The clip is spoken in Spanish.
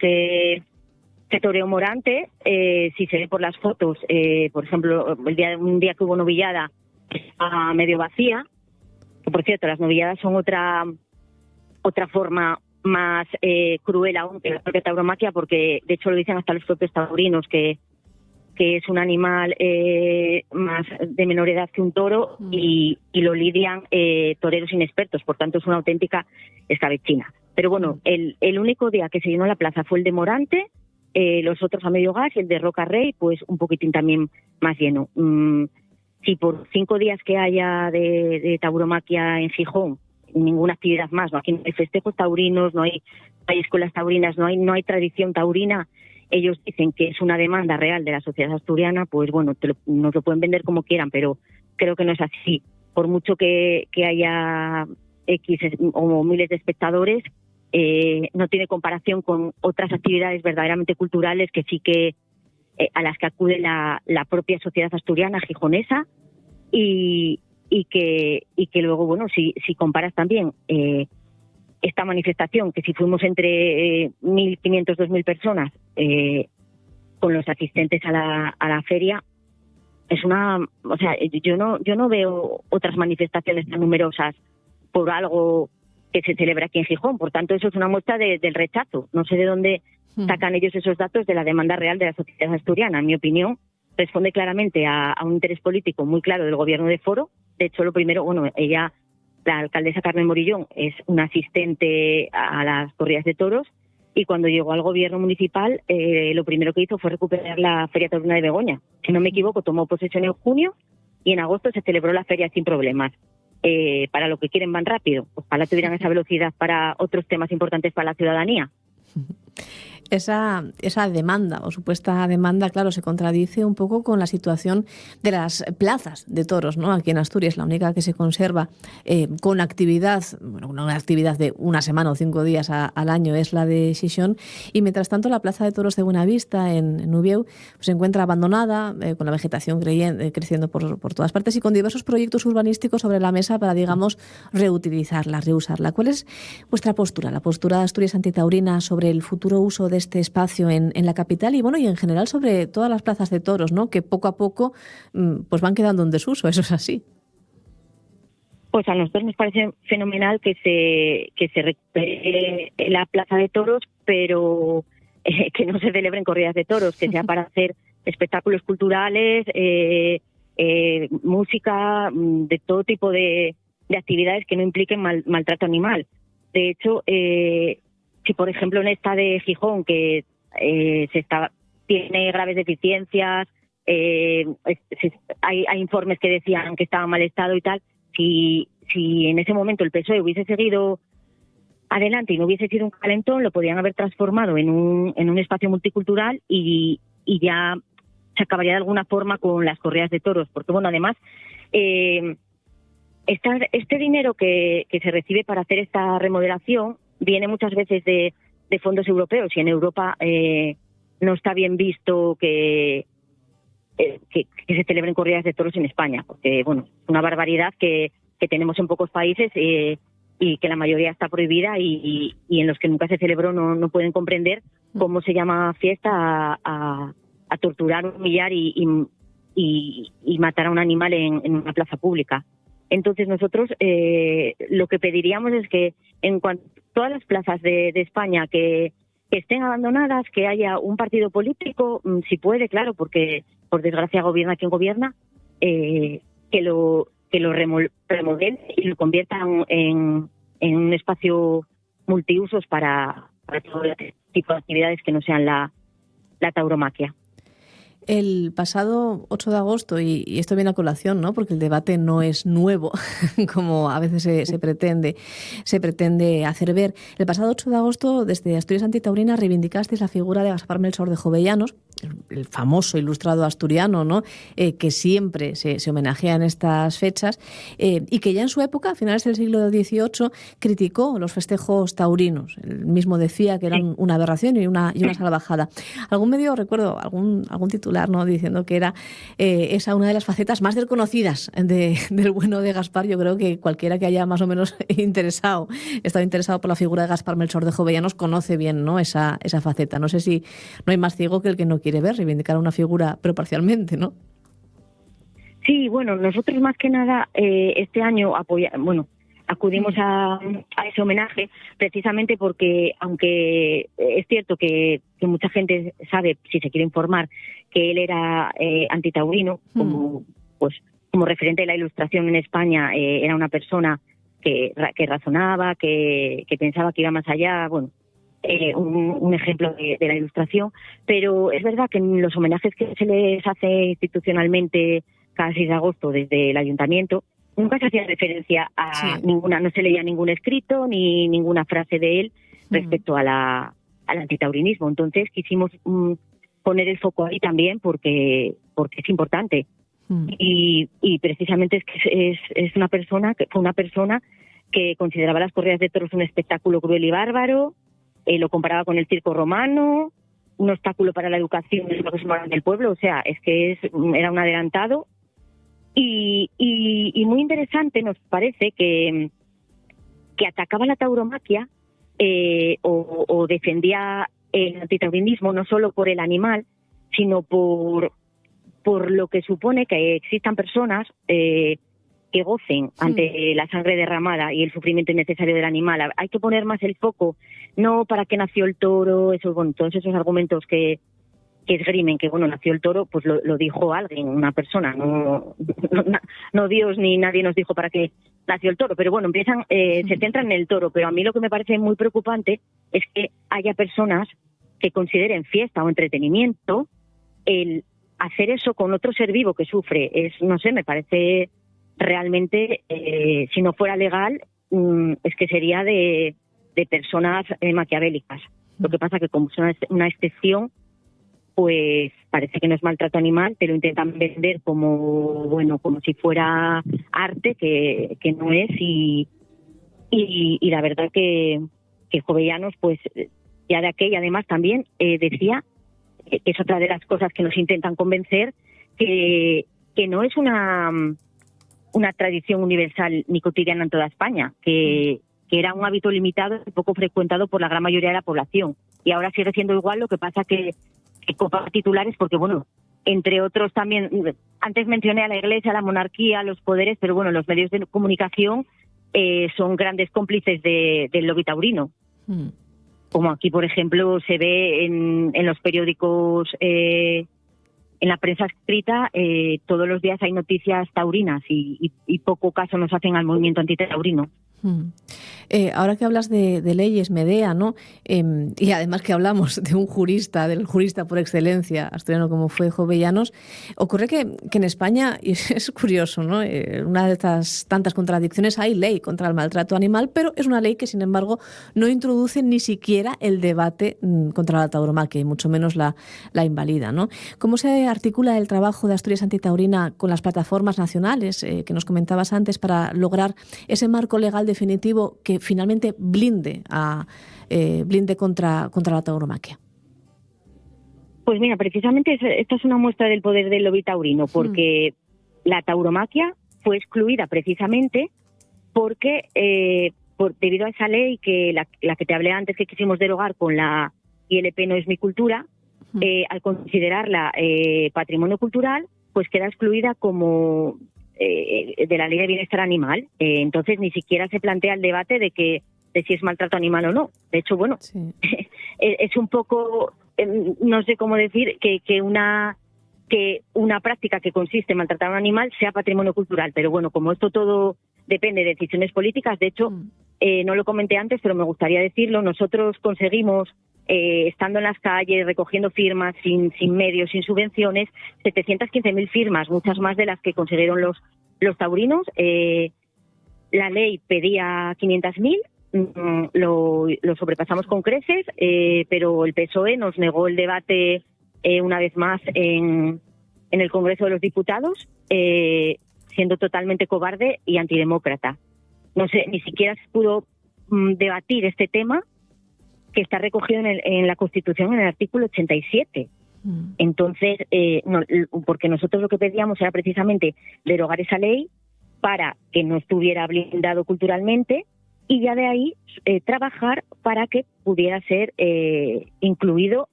se toreó Morante. Si se ve por las fotos, por ejemplo, un día que hubo novillada, está medio vacía. Que, por cierto, las novilladas son otra forma más cruel aún que la propia tauromaquia, porque de hecho lo dicen hasta los propios taurinos, que es un animal más de menor edad que un toro, y lo lidian toreros inexpertos, por tanto es una auténtica escabechina. Pero bueno, el único día que se llenó la plaza fue el de Morante, los otros a medio gas, y el de Roca Rey pues un poquitín también más lleno. Si por 5 días que haya de tauromaquia en Gijón, ninguna actividad más, ¿no? Aquí no hay festejos taurinos, no hay escuelas taurinas, no hay tradición taurina. Ellos dicen que es una demanda real de la sociedad asturiana, pues bueno, nos lo pueden vender como quieran, pero creo que no es así. Por mucho que haya X o miles de espectadores, no tiene comparación con otras actividades verdaderamente culturales que sí que a las que acude la propia sociedad asturiana gijonesa, y que luego, bueno, si comparas también esta manifestación, que si fuimos entre 1.500, 2.000 personas con los asistentes a la feria, es o sea, yo no veo otras manifestaciones tan numerosas por algo que se celebra aquí en Gijón. Por tanto, eso es una muestra del rechazo. No sé de dónde sacan ellos esos datos de la demanda real de la sociedad asturiana. En mi opinión, responde claramente a un interés político muy claro del gobierno de Foro. De hecho, lo primero, bueno, la alcaldesa Carmen Morillón es una asistente a las corridas de toros, y cuando llegó al gobierno municipal, lo primero que hizo fue recuperar la Feria Taurina de Begoña. Si no me equivoco, tomó posesión en junio y en agosto se celebró la feria sin problemas. Para lo que quieren van rápido. Ojalá tuvieran esa velocidad para otros temas importantes para la ciudadanía. Esa demanda o supuesta demanda, claro, se contradice un poco con la situación de las plazas de toros, ¿no? Aquí en Asturias, la única que se conserva con actividad, bueno, una actividad de una semana o 5 días al año es la de Xixón, y mientras tanto la plaza de toros de Buenavista en Ubieu pues, se encuentra abandonada, con la vegetación creciendo por todas partes y con diversos proyectos urbanísticos sobre la mesa para, digamos, reutilizarla, reusarla. ¿Cuál es vuestra postura, la postura de Asturias Antitaurina sobre el futuro uso de este espacio en la capital y bueno, y en general sobre todas las plazas de toros, ¿no? Que poco a poco pues van quedando en desuso? Eso es así. Pues a nosotros nos parece fenomenal que se recupere la plaza de toros, pero que no se celebren corridas de toros, que sea para hacer espectáculos culturales, música, de todo tipo de actividades que no impliquen maltrato animal. De hecho, si por ejemplo en esta de Gijón, que tiene graves deficiencias, hay informes que decían que estaba en mal estado y tal, si en ese momento el PSOE hubiese seguido adelante y no hubiese sido un calentón, lo podían haber transformado en un espacio multicultural y ya se acabaría de alguna forma con las corridas de toros, porque bueno, además este dinero que se recibe para hacer esta remodelación viene muchas veces de fondos europeos, y en Europa no está bien visto que se celebren corridas de toros en España, porque bueno, es una barbaridad que tenemos en pocos países y que la mayoría está prohibida, y en los que nunca se celebró no pueden comprender cómo se llama fiesta a torturar, humillar y matar a un animal en una plaza pública. Entonces nosotros lo que pediríamos es que en cuanto todas las plazas de España que estén abandonadas, que haya un partido político, si puede, claro, porque por desgracia gobierna quien gobierna, que lo remodele y lo conviertan en un espacio multiusos para todo tipo de actividades que no sean la tauromaquia. El pasado 8 de agosto, y esto viene a colación, ¿no? Porque el debate no es nuevo, como a veces se pretende hacer ver. El pasado 8 de agosto, desde Asturias Antitaurina, reivindicasteis la figura de Gaspar Melchor de Jovellanos, el famoso ilustrado asturiano, ¿no? Que siempre se homenajea en estas fechas, y que ya en su época, a finales del siglo XVIII, criticó los festejos taurinos. Él mismo decía que eran una aberración y una salvajada. Algún medio, recuerdo, algún titular, ¿no?, diciendo que era esa una de las facetas más desconocidas del bueno de Gaspar. Yo creo que cualquiera que haya más o menos estado interesado por la figura de Gaspar Melchor de Jovellanos conoce bien, ¿no?, esa faceta. No sé si no hay más ciego que el que no quiere ver, reivindicar a una figura, pero parcialmente, ¿no? Sí, bueno, nosotros más que nada este año acudimos a ese homenaje precisamente porque, aunque es cierto que mucha gente sabe, si se quiere informar, que él era antitaurino, como referente de la Ilustración en España, era una persona que razonaba, que pensaba que iba más allá, un ejemplo de la Ilustración, pero es verdad que en los homenajes que se les hace institucionalmente cada 6 de agosto desde el Ayuntamiento, nunca se hacía referencia a ninguna, no se leía ningún escrito ni ninguna frase de él respecto al antitaurinismo. Entonces quisimos poner el foco ahí también porque es importante. Y precisamente es que es una persona que fue una persona que consideraba las corridas de toros un espectáculo cruel y bárbaro, lo comparaba con el circo romano, un obstáculo para la educación de los morales del pueblo. O sea, es que era un adelantado. Y muy interesante nos parece que atacaba la tauromaquia o defendía el antitaurinismo no solo por el animal, sino por lo que supone que existan personas que gocen ante la sangre derramada y el sufrimiento innecesario del animal. Hay que poner más el foco, no para qué nació el toro, todos esos argumentos que esgrimen, que nació el toro, pues lo dijo alguien, una persona, no Dios ni nadie nos dijo para qué nació el toro, pero se centran en el toro. Pero a mí lo que me parece muy preocupante es que haya personas que consideren fiesta o entretenimiento el hacer eso con otro ser vivo que sufre. Me parece realmente, si no fuera legal, es que sería de personas maquiavélicas. Lo que pasa que como es una excepción, pues parece que no es maltrato animal, pero intentan vender como si fuera arte, que no es, y la verdad que Jovellanos, pues ya de aquella, además también decía, que es otra de las cosas que nos intentan convencer, que no es una tradición universal ni cotidiana en toda España, que era un hábito limitado y poco frecuentado por la gran mayoría de la población. Y ahora sigue siendo igual, lo que pasa que copa titulares, porque entre otros también, antes mencioné a la Iglesia, a la monarquía, a los poderes, pero los medios de comunicación son grandes cómplices del lobby taurino. Como aquí, por ejemplo, se ve en los periódicos, en la prensa escrita, todos los días hay noticias taurinas y poco caso nos hacen al movimiento antitaurino. Ahora que hablas de leyes, Medea, ¿no? Y además que hablamos de un jurista, del jurista por excelencia asturiano como fue Jovellanos, ocurre que en España, y es curioso, ¿no? Una de estas tantas contradicciones, hay ley contra el maltrato animal, pero es una ley que, sin embargo, no introduce ni siquiera el debate contra la tauromaquia, y mucho menos la invalida, ¿no? ¿Cómo se articula el trabajo de Asturias Antitaurina con las plataformas nacionales que nos comentabas antes para lograr ese marco legal definitivo que finalmente blinde contra la tauromaquia? Pues mira, precisamente esta es una muestra del poder del lobby taurino, porque la tauromaquia fue excluida precisamente porque debido a esa ley que la que te hablé antes, que quisimos derogar con la ILP No es mi cultura, al considerarla patrimonio cultural, pues queda excluida como de la ley de bienestar animal. Entonces ni siquiera se plantea el debate de si es maltrato animal o no. De hecho, sí. Es un poco, no sé cómo decir, que una práctica que consiste en maltratar a un animal sea patrimonio cultural. Pero como esto todo depende de decisiones políticas, de hecho, no lo comenté antes, pero me gustaría decirlo, nosotros conseguimos, estando en las calles, recogiendo firmas, sin medios, sin subvenciones, 715.000 firmas, muchas más de las que consiguieron los taurinos. La ley pedía 500.000, lo sobrepasamos con creces, pero el PSOE nos negó el debate una vez más en el Congreso de los Diputados, siendo totalmente cobarde y antidemócrata. No sé, ni siquiera se pudo debatir este tema que está recogido en la Constitución en el artículo 87. Entonces, porque nosotros lo que pedíamos era precisamente derogar esa ley para que no estuviera blindado culturalmente y ya de ahí trabajar para que pudiera ser incluido